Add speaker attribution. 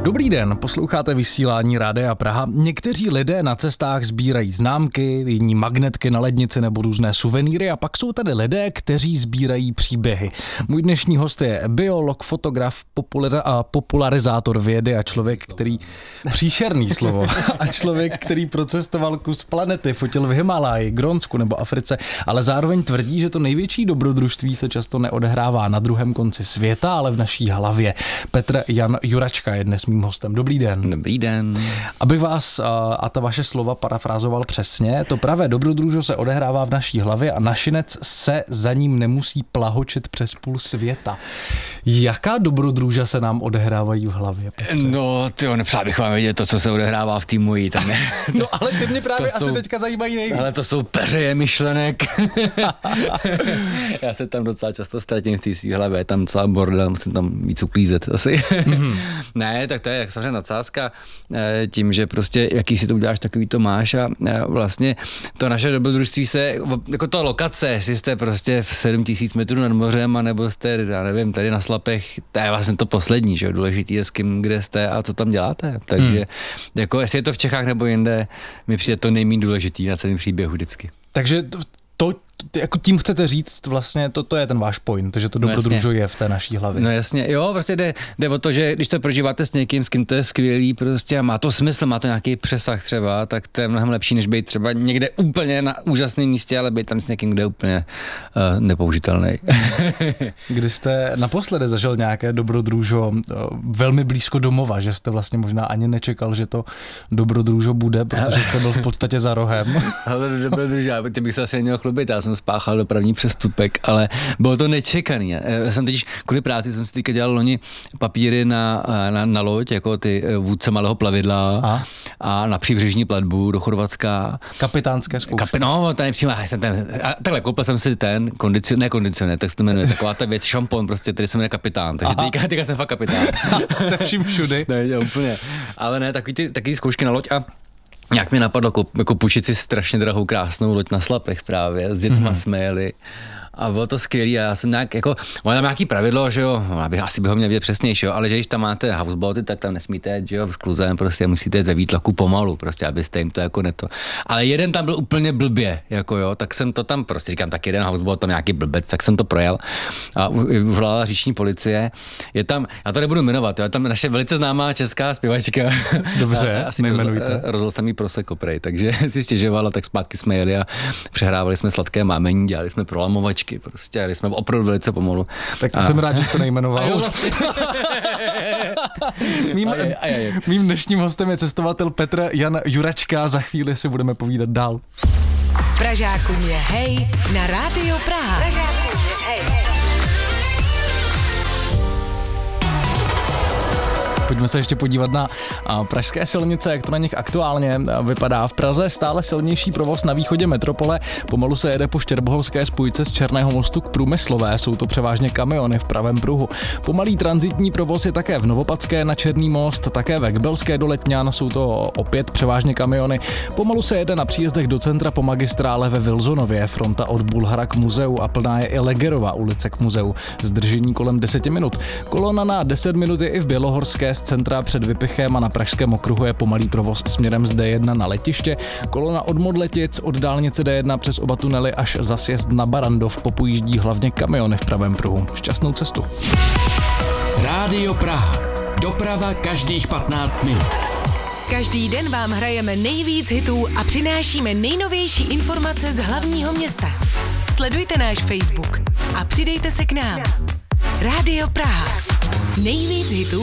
Speaker 1: Dobrý den, posloucháte vysílání Rádia Praha. Někteří lidé na cestách sbírají známky, jiní magnetky na lednici nebo různé suvenýry a pak jsou tady lidé, kteří sbírají příběhy. Můj dnešní host je biolog, fotograf, popularizátor vědy a člověk, který... Příšerný slovo. A člověk, který procestoval kus planety, fotil v Himálaji, Grónsku nebo Africe, ale zároveň tvrdí, že to největší dobrodružství se často neodehrává na druhém konci světa, ale v naší hlavě. Petr Jan Juračka je dnes mým hostem. Dobrý den.
Speaker 2: Dobrý den.
Speaker 1: Abych vás a ta vaše slova parafrázoval přesně, to pravé dobrodružo se odehrává v naší hlavě a našinec se za ním nemusí plahočit přes půl světa. Jaká dobrodruža se nám odehrávají v hlavě, Petře?
Speaker 2: No, nepřál bych vám vědět to, co se odehrává v té mojí. Tam je.
Speaker 1: No, ale ty mě právě asi teďka zajímají nejvíc.
Speaker 2: Ale to jsou peřeje myšlenek. Já se tam docela často ztratím v té svý hlavě, tam celá bordel, musím tam víc uklízet asi. Ne, tak to je jak samozřejmě nadsázka tím, že prostě jaký si to uděláš, takový to máš a vlastně to naše dobrodružství se, jako to lokace, jestli jste prostě v 7000 metrů nad mořem, anebo jste, já nevím, tady na Slapech, to je vlastně to poslední, že jo, důležitý je s kým, kde jste a co tam děláte. Takže jako jestli je to v Čechách nebo jinde, mi přijde to nejméně důležitý na celém příběhu vždycky.
Speaker 1: Takže to jako tím chcete říct vlastně, to je ten váš point, že to dobrodružo je v té naší hlavě.
Speaker 2: No jasně, jo, prostě jde o to, že když to prožíváte s někým, s kým to je skvělý prostě a má to smysl, má to nějaký přesah třeba, tak to je mnohem lepší, než být třeba někde úplně na úžasném místě, ale být tam s někým, kde je úplně nepoužitelný.
Speaker 1: Kdy jste naposledy zažil nějaké dobrodružo velmi blízko domova, že jste vlastně možná ani nečekal, že to dobrodružo bude, protože jste byl v podstatě za rohem.
Speaker 2: Ale dobrodružo, ty bych se asi měl chlubit, já jsem spáchal dopravní přestupek, ale bylo to nečekaný. Já jsem teď kvůli práci jsem si teďka dělal loni papíry na loď, jako ty vůdce malého plavidla a na příbřežní platbu do Chorvatska.
Speaker 1: Kapitánské zkoušky.
Speaker 2: No, to nepřímo. Takhle, koupil jsem si ten kondicionér, tak se to jmenuje, taková ta věc, šampon, prostě, který se jmenuje kapitán. Takže teďka jsem fakt kapitán.
Speaker 1: Se vším všudy.
Speaker 2: Ne, úplně. Ale ne, takový zkoušky na loď a nějak mi napadlo jako půjčit si strašně drahou krásnou loď na Slapech právě, s dětma jsme jeli. A bylo to skvělý a já jsem nějak, jako, mám tam nějaký pravidlo, že jo, asi bych ho měl vědět přesnější, jo, ale že když tam máte houseboaty, tak tam nesmíte jet, že jo, s kluzem, prostě musíte jet ve výtlaku pomalu, prostě, abyste jim to jako neto. Ale jeden tam byl úplně blbě, jako jo, tak jsem to tam prostě, říkám, tak jeden houseboat, tam nějaký blbec, tak jsem to projel a volala říční policie. Je tam, já to nebudu jmenovat, jo, je tam naše velice známá česká zpěvačka.
Speaker 1: Dobře, nejmenujte.
Speaker 2: Rozhodl jsem jí Prosecco prej, takže si stěžovala, tak zpátky jsme jeli a přehrávali jsme sladké mámení, dělali jsme prolamovačky. Prostě jeli jsme opravdu velice pomalu.
Speaker 1: Tak jsem rád, že jste nejmenoval.
Speaker 2: Vlastně.
Speaker 1: Mým dnešním hostem je cestovatel Petr Jan Juračka. Za chvíli si budeme povídat dál.
Speaker 3: Pražákům je hej na Rádio Praha.
Speaker 1: Pojďme se ještě podívat na pražské silnice, jak to na nich aktuálně vypadá. V Praze stále silnější provoz na východě metropole. Pomalu se jede po štěrboholské spojce z Černého mostu k Průmyslové. Jsou to převážně kamiony v pravém pruhu. Pomalý tranzitní provoz je také v Novopadské na Černý most, také ve Kbelské do Letňan. Jsou to opět převážně kamiony. Pomalu se jede na příjezdech do centra po magistrále ve Wilsonově. Fronta od Bulhara k muzeu a plná je i Legerova ulice k muzeu. Zdržení kolem 10 minut. Kolona na 10 minut je i v Bělohorské z centra před Vypichem a na Pražském okruhu je pomalý provoz směrem z D1 na letiště. Kolona od Modletic od dálnice D1 přes oba tunely až za sjezd na Barandov popojíždí hlavně kamiony v pravém pruhu. Šťastnou cestu.
Speaker 4: Rádio Praha. Doprava každých 15 minut.
Speaker 3: Každý den vám hrajeme nejvíc hitů a přinášíme nejnovější informace z hlavního města. Sledujte náš Facebook a přidejte se k nám. Rádio Praha. Nejvíc hitů